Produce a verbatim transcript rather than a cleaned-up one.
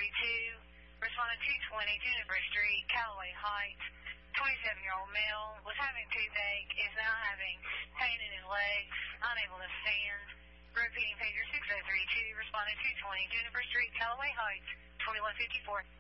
two. Responded two twenty, Juniper Street, Callaway Heights. twenty-seven-year-old male was having toothache, is now having pain in his legs, unable to stand. Repeating pager six oh three two, responded two twenty, Juniper Street, Callaway Heights, twenty-one fifty-four.